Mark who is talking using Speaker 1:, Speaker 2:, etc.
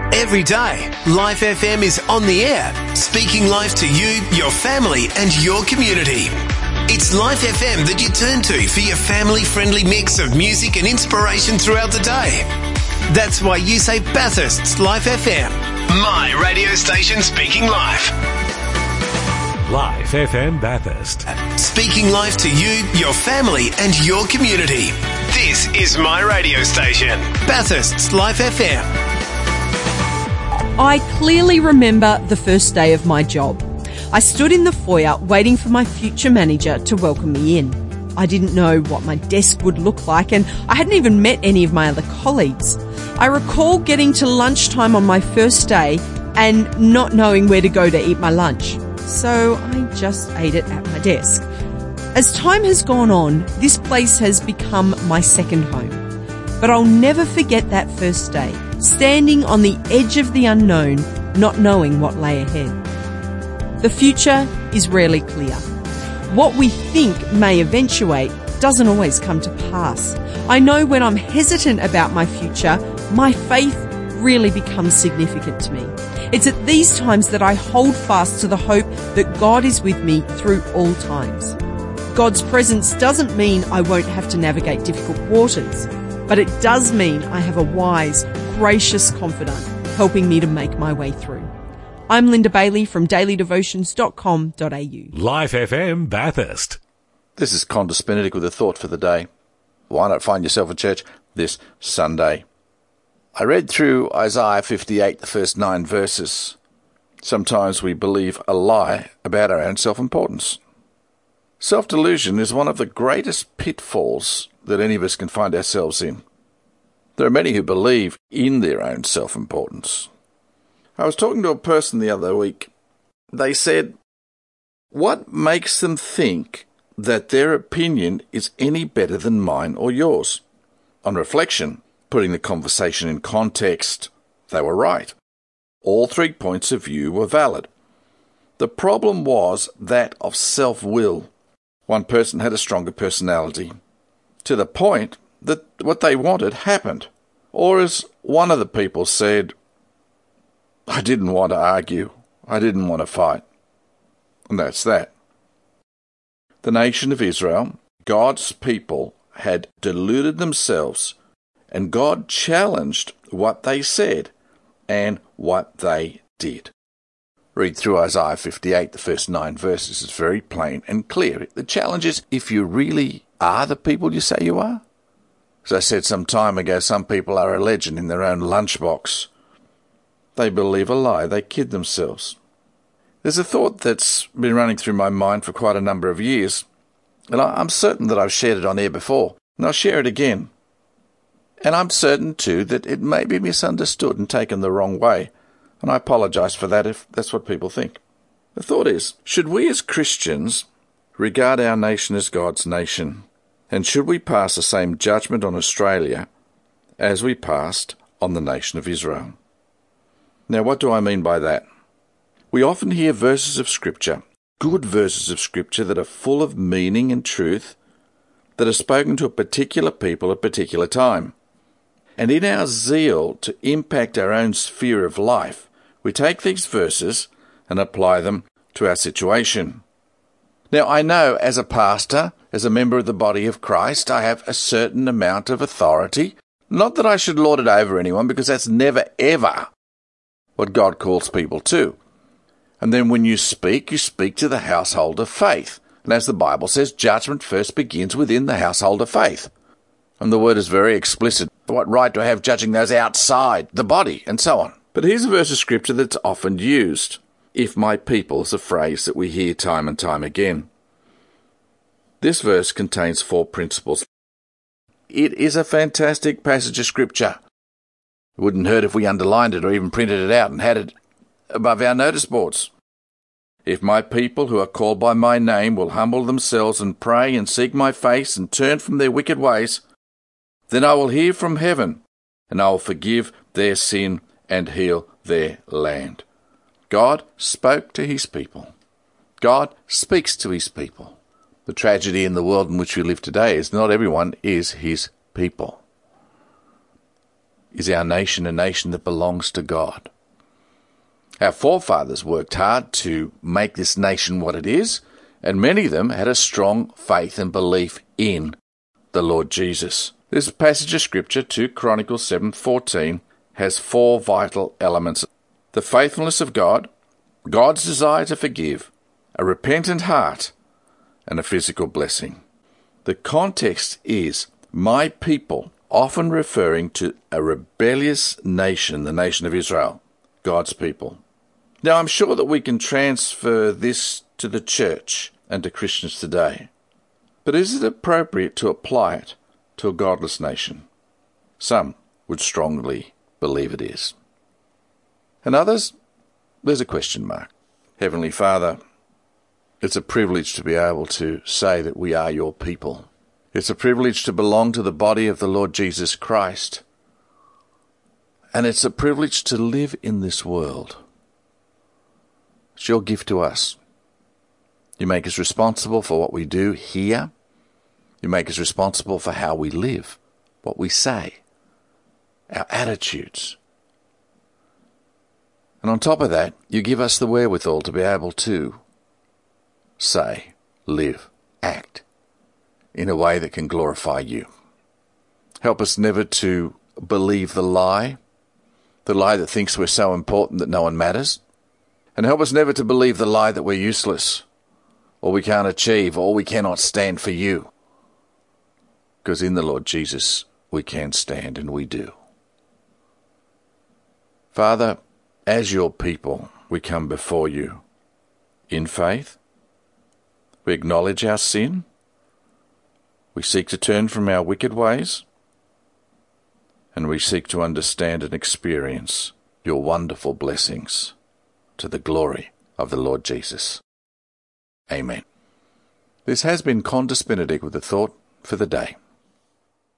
Speaker 1: Every day, Life FM is on the air, speaking life to you, your family and your community. It's Life FM that you turn to for your family-friendly mix of music and inspiration throughout the day. That's why you say Bathurst's Life FM, my radio station speaking life.
Speaker 2: Life FM Bathurst.
Speaker 1: Speaking life to you, your family and your community. This is my radio station, Bathurst's Life FM.
Speaker 3: I clearly remember the first day of my job. I stood in the foyer waiting for my future manager to welcome me in. I didn't know what my desk would look like, and I hadn't even met any of my other colleagues. I recall getting to lunchtime on my first day and not knowing where to go to eat my lunch. So I just ate it at my desk. As time has gone on, this place has become my second home. But I'll never forget that first day, standing on the edge of the unknown, not knowing what lay ahead. The future is rarely clear. What we think may eventuate doesn't always come to pass. I know when I'm hesitant about my future, my faith really becomes significant to me. It's at these times that I hold fast to the hope that God is with me through all times. God's presence doesn't mean I won't have to navigate difficult waters, but it does mean I have a wise, gracious confidant helping me to make my way through. I'm Linda Bailey from dailydevotions.com.au.
Speaker 2: Life FM Bathurst.
Speaker 4: This is Condis Benedict with a thought for the day. Why not find yourself a church this Sunday? I read through Isaiah 58, the first 9 verses. Sometimes we believe a lie about our own self-importance. Self-delusion is one of the greatest pitfalls that any of us can find ourselves in. There are many who believe in their own self-importance. I was talking to a person the other week. They said, what makes them think that their opinion is any better than mine or yours? On reflection, putting the conversation in context, they were right. All 3 points of view were valid. The problem was that of self-will. One person had a stronger personality, to the point that what they wanted happened. Or as one of the people said, I didn't want to argue. I didn't want to fight. And that's that. The nation of Israel, God's people, had deluded themselves, and God challenged what they said and what they did. Read through Isaiah 58, the first 9 verses. It's very plain and clear. The challenge is if you really are the people you say you are. As I said some time ago, some people are a legend in their own lunchbox. They believe a lie. They kid themselves. There's a thought that's been running through my mind for quite a number of years, and I'm certain that I've shared it on air before, and I'll share it again. And I'm certain, too, that it may be misunderstood and taken the wrong way, and I apologise for that if that's what people think. The thought is, should we as Christians regard our nation as God's nation? And should we pass the same judgment on Australia as we passed on the nation of Israel? Now, what do I mean by that? We often hear verses of Scripture, good verses of Scripture that are full of meaning and truth, that are spoken to a particular people at a particular time. And in our zeal to impact our own sphere of life, we take these verses and apply them to our situation. Now, I know as a pastor, as a member of the body of Christ, I have a certain amount of authority. Not that I should lord it over anyone, because that's never, ever what God calls people to. And then when you speak to the household of faith. And as the Bible says, judgment first begins within the household of faith. And the word is very explicit. What right do I have judging those outside the body, and so on? But here's a verse of Scripture that's often used. If my people is a phrase that we hear time and time again. This verse contains 4 principles. It is a fantastic passage of Scripture. It wouldn't hurt if we underlined it or even printed it out and had it above our notice boards. If my people who are called by my name will humble themselves and pray and seek my face and turn from their wicked ways, then I will hear from heaven, and I will forgive their sin and heal their land. God spoke to his people. God speaks to his people. The tragedy in the world in which we live today is not everyone is his people. is our nation a nation that belongs to God. Our forefathers worked hard to make this nation what it is, and many of them had a strong faith and belief in the Lord Jesus. This passage of Scripture, 2 Chronicles 7:14, has 4 vital elements: the faithfulness of God, God's desire to forgive, a repentant heart, and a physical blessing. The context is my people, often referring to a rebellious nation, the nation of Israel, God's people. Now, I'm sure that we can transfer this to the church and to Christians today. But is it appropriate to apply it to a godless nation? Some would strongly believe it is. And others, there's a question mark. Heavenly Father, it's a privilege to be able to say that we are your people. It's a privilege to belong to the body of the Lord Jesus Christ. And it's a privilege to live in this world. It's your gift to us. You make us responsible for what we do here. You make us responsible for how we live, what we say, our attitudes. And on top of that, you give us the wherewithal to be able to say, live, act in a way that can glorify you. Help us never to believe the lie that thinks we're so important that no one matters. And help us never to believe the lie that we're useless, or we can't achieve, or we cannot stand for you. Because in the Lord Jesus, we can stand, and we do. Father, as your people, we come before you in faith. We acknowledge our sin. We seek to turn from our wicked ways. And we seek to understand and experience your wonderful blessings to the glory of the Lord Jesus. Amen. This has been Qantas Benedict with a thought for the day.